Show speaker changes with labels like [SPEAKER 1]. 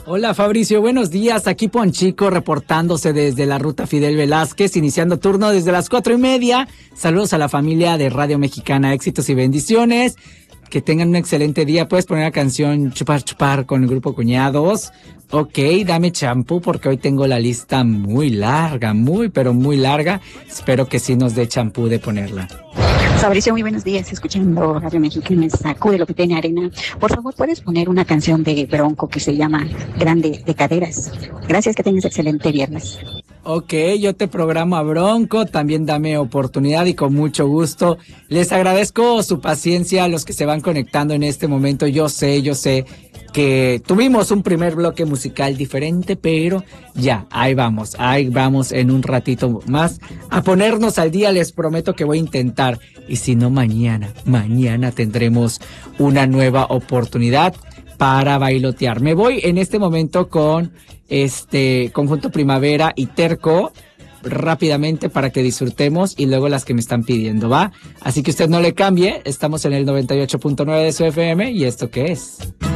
[SPEAKER 1] Hola Fabricio, buenos días. Aquí Ponchico reportándose desde la ruta Fidel Velázquez, iniciando turno desde las 4:30. Saludos a la familia de Radio Mexicana, éxitos y bendiciones. Que tengan un excelente día. Puedes poner la canción Chupar Chupar con el grupo Cuñados. Ok, dame champú porque hoy tengo la lista muy larga, pero muy larga. Espero que sí nos dé champú de ponerla.
[SPEAKER 2] Fabricio, muy buenos días, escuchando Radio Mexicana, Sacude lo que tiene arena. Por favor, ¿puedes poner una canción de Bronco que se llama Grande de Caderas? Gracias, que tengas excelente viernes.
[SPEAKER 1] Ok, yo te programo a Bronco, también dame oportunidad y con mucho gusto. Les agradezco su paciencia a los que se van conectando en este momento. Yo sé que tuvimos un primer bloque musical diferente, pero ya, ahí vamos en un ratito más a ponernos al día. Les prometo que voy a intentar, y si no mañana tendremos una nueva oportunidad para bailotear. Me voy en este momento con Conjunto Primavera y Terco rápidamente para que disfrutemos y luego las que me están pidiendo, ¿va? Así que usted no le cambie, estamos en el 98.9 de su FM y ¿esto qué es?